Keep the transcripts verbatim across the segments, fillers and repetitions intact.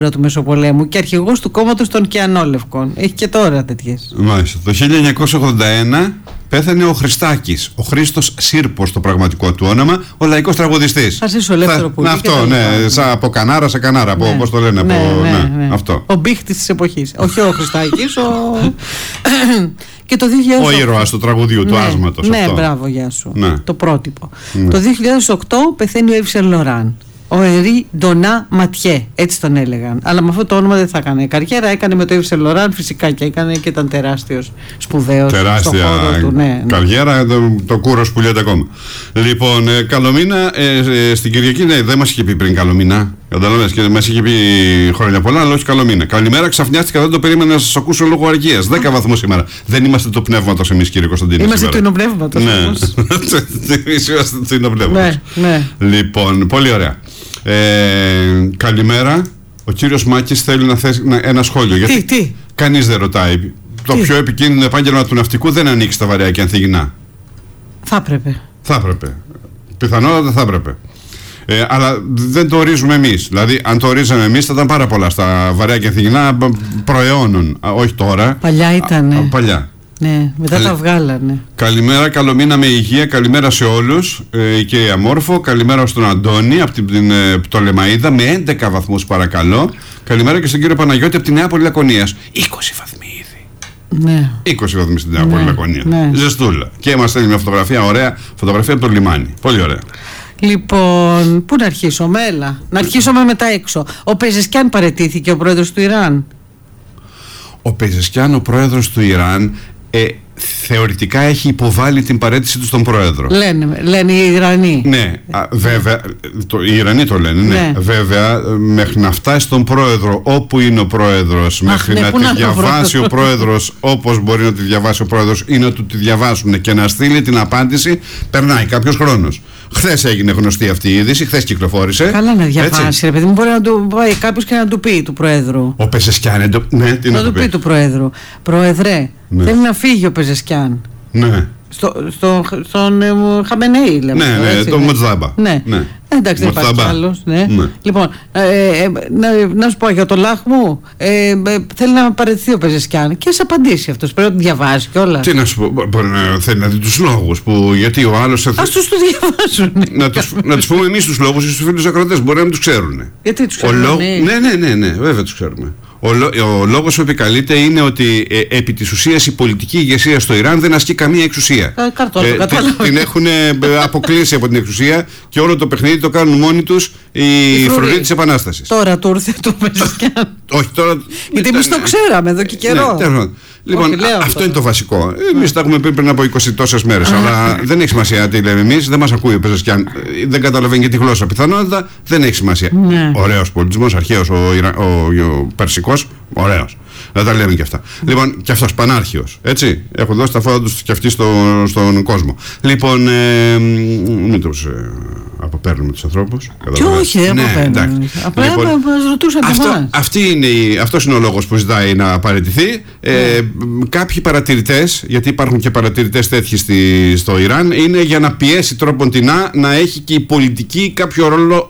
του Μεσοπολέμου και αρχηγός του κόμματος των Κιανόλευκων. Έχει και τώρα τέτοιες. Μάλιστα. Το χίλια εννιακόσια ογδόντα ένα πέθανε ο Χριστάκης, ο Χρήστος Σύρπος το πραγματικό του όνομα, ο λαϊκός τραγουδιστής. Θα ζήσω ελεύθερο πουλί. Αυτό, ναι, σαν από κανάρα σε κανάρα, ναι, πώς το λένε. Ναι, από, ναι, ναι, ναι. Αυτό. Ο μπίχτης της εποχής. Όχι ο Χριστάκης, ο... Και το δύο χιλιάδες οκτώ... Ο ήρωας του τραγουδιού, του ναι, άσματος. Ναι, αυτό. μπράβο, γεια σου. Ναι. Το πρότυπο. Ναι. Το δύο χιλιάδες οκτώ πεθαίνει ο Ιβ Σεν Λοράν. Ο Ερή Ντονά Ματιέ, έτσι τον έλεγαν. Αλλά με αυτό το όνομα δεν θα έκανε καριέρα. Έκανε με το Ιβ Σεν Λοράν φυσικά και έκανε και ήταν τεράστιος, σπουδαίος. Τεράστια του, ναι, ναι. καριέρα, το, το κούρος που λέτε ακόμα. Λοιπόν, ε, Καλομήνα, ε, ε, στην Κυριακή, ναι, δεν μας είχε πει πριν Καλομήνα. Καταλαβαίνεις, και μας είχε πει χρόνια πολλά, αλλά όχι Καλομήνα. Καλημέρα, ξαφνιάστηκα, δεν το περίμενα να σας ακούσω λόγω αργίας. δέκα βαθμούς σήμερα. Δεν είμαστε του πνεύματος εμείς, κύριε Κωνσταντίνε. Είμαστε του εινοπνεύματος. Ναι, εμείς είμαστε του εινοπνεύματος. Ναι, ναι. Λοιπόν, πολύ ωραία. Ε, καλημέρα. Ο κύριος Μάκης θέλει να θέσει ένα σχόλιο. Γιατί τι, τι. Κανείς δεν ρωτάει. Το τι. πιο επικίνδυνο επάγγελμα του ναυτικού δεν ανήκει στα βαρέα και ανθυγινά. Θα έπρεπε. Θα έπρεπε. Πιθανότατα θα έπρεπε. Ε, αλλά δεν το ορίζουμε εμείς. Δηλαδή, αν το ορίζαμε εμείς, θα ήταν πάρα πολλά στα βαρέα και ανθυγινά προαιώνων. Όχι τώρα. Παλιά ήταν. Α, παλιά. Ναι, μετά Καλη... τα βγάλανε. Καλημέρα, καλό μήνα με υγεία. Καλημέρα σε όλους. Ε, η κυρία Μόρφο. Καλημέρα στον Αντώνη από την, την ε, Πτολεμαΐδα με έντεκα βαθμούς παρακαλώ. Καλημέρα και στον κύριο Παναγιώτη από τη Νέα Πόλη Λακωνίας. είκοσι βαθμοί ήδη. Ναι. είκοσι βαθμοί στην Νέα ναι, Πόλη Λακωνίας. Ναι. Ζεστούλα. Και μας στέλνει μια φωτογραφία, ωραία φωτογραφία από το λιμάνι. Πολύ ωραία. Λοιπόν, πού να αρχίσω, Μέλα. Να αρχίσουμε μετά έξω. Ο Πεζεσκιάν παραιτήθηκε, ο πρόεδρος του Ιράν. Ο Πεζεσκιάν, ο πρόεδρος του Ιράν, ε, θεωρητικά έχει υποβάλει την παραίτηση του στον πρόεδρο. Λένε, λένε οι Ιρανοί. Ναι, α, βέβαια, το, οι Ιρανοί το λένε, ναι. ναι. Βέβαια, μέχρι να φτάσει στον πρόεδρο όπου είναι ο πρόεδρος, μέχρι ναι, να τη να διαβάσει ο πρόεδρος όπως μπορεί να τη διαβάσει ο πρόεδρος ή να του τη διαβάσουν και να στείλει την απάντηση, περνάει κάποιος χρόνος. Χθες έγινε γνωστή αυτή η είδηση, χθες κυκλοφόρησε. Καλά να διαβάσει, ρε παιδί μου, μπορεί να του πάει κάποιος και να του πει του πρόεδρου. Ο Πεζεσκιάν, ναι, τι να, να του πει του πρόεδρου. Πρόεδρε, ναι. θέλει να φύγει ο Πεζεσκιάν. Ναι. Στο, στο, στον ε, Χαμενεή, λέμε. Ναι, ναι, το Μοτζάμπα. Ναι. ναι. Εντάξει, δεν υπάρχει άλλος. Ναι. Ναι. Λοιπόν, ε, ε, να, να σου πω για το Λάχμου, ε, ε, θέλει να παραιτηθεί ο Πεζεσκιάν και σε απαντήσει αυτός. Πρέπει να το διαβάσει κιόλα. Τι να σου πω, μπορεί να θέλει να δει τους λόγους που, γιατί ο άλλος. Ας τους το διαβάσουν. Να τους, να τους πούμε εμείς τους λόγους, στους φίλους ακροατές, μπορεί να μην τους ξέρουν. Γιατί τους ξέρουν. Λό... Ναι, ναι, ναι, ναι, βέβαια τους ξέρουμε. Ο, λό... ο λόγος που επικαλείται είναι ότι ε, επί της ουσίας η πολιτική ηγεσία στο Ιράν δεν ασκεί καμία εξουσία. Ε, καρτώ, ε, την, την έχουν αποκλείσει από την εξουσία και όλο το παιχνίδι το κάνουν μόνοι τους οι φρουροί της Επανάστασης. Τώρα του ήρθε το Πεζεσκιάν. Όχι τώρα. Γιατί εμείς το ξέραμε εδώ και καιρό. Ναι, λοιπόν, όχι, αυτό τώρα είναι το βασικό. Εμείς τα έχουμε πει πριν από είκοσι τόσες μέρες. Αλλά δεν έχει σημασία τι λέμε εμείς. Δεν μας ακούει ο Πεζεσκιάν. Δεν καταλαβαίνει και τη γλώσσα. Πιθανότατα δεν έχει σημασία. Ναι. Ωραίος πολιτισμός, αρχαίος ο, Ιρα... ο... ο Περσικός. Ωραίος. Να τα λέμε και αυτά. Mm. Λοιπόν, και αυτός πανάρχιος. Έτσι. Έχουν δώσει τα φώτα τους και αυτοί στο, στον κόσμο. Λοιπόν, ε, μην τους ε, αποπέρνουμε τους ανθρώπους. Και όχι, δεν ναι, αποπέρνουμε. Απλά λοιπόν, μας ρωτούσαν αυτό, αυτή είναι η, αυτός είναι ο λόγος που ζητάει να παραιτηθεί. Ε, mm. Κάποιοι παρατηρητές, γιατί υπάρχουν και παρατηρητές τέτοιοι στη, στο Ιράν, είναι για να πιέσει τρόποντινά να έχει και η πολιτική κάποιο ρόλο.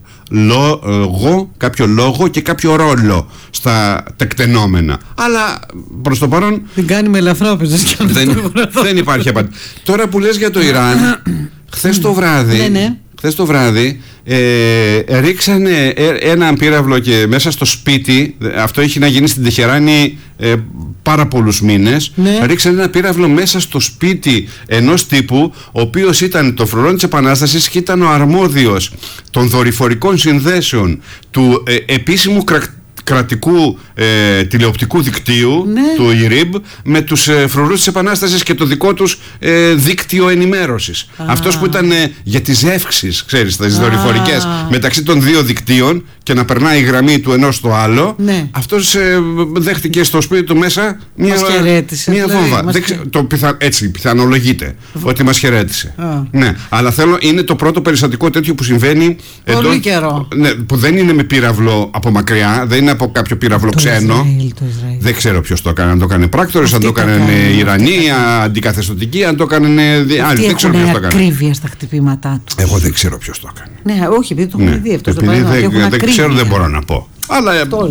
Λόγο, κάποιο λόγο και κάποιο ρόλο στα τεκτενόμενα. Αλλά προς το παρόν δεν κάνει με ελαφρά Πεζεσκιάν. δεν, δεν υπάρχει απάντηση. Τώρα που λες για το Ιράν, χθες το βράδυ, ναι, ναι. χθες το βράδυ ε, ρίξανε έναν πύραυλο και μέσα στο σπίτι, αυτό έχει να γίνει στην Τεχεράνη ε, πάρα πολλούς μήνες, ναι. ρίξανε ένα πύραυλο μέσα στο σπίτι ενός τύπου ο οποίος ήταν το φρουρό της Επανάστασης και ήταν ο αρμόδιος των δορυφορικών συνδέσεων του ε, επίσημου κρα, κρατικού ε, τηλεοπτικού δικτύου, ναι. του ΙΡΙΜ, με τους ε, φρουρούς της Επανάστασης και το δικό τους ε, δίκτυο ενημέρωσης. Ah. Αυτός που ήταν ε, για τις εύξεις, ξέρεις, τις ah. δορυφορικές μεταξύ των δύο δικτύων και να περνάει η γραμμή του ενός στο άλλο, ναι. αυτός ε, δέχτηκε στο σπίτι του μέσα μια, μια βόμβα. Δεν, το πιθα, έτσι πιθανολογείται Β... ότι μας χαιρέτησε. Ah. Ναι, αλλά θέλω, είναι το πρώτο περιστατικό τέτοιο που συμβαίνει πολύ εντός, καιρό. Ναι, που δεν είναι με πύραυλο από μακριά, δεν είναι από κάποιο πύραυλο το ξένο. Ισραήλ, το Ισραήλ. Δεν ξέρω ποιος το έκανε. Αν το έκανε πράκτορες, αν το έκανε Ιρανοί, αντικαθεστωτικοί, αν το έκανε άλλοι. Δεν ξέρω ποιος το έκανε. Ακρίβεια στα χτυπήματά του. Εγώ δεν ξέρω ποιος το έκανε. Ναι, όχι, επειδή το έχουν δει αυτό. Επειδή δεν ξέρω, δεν μπορώ να πω. Αλλά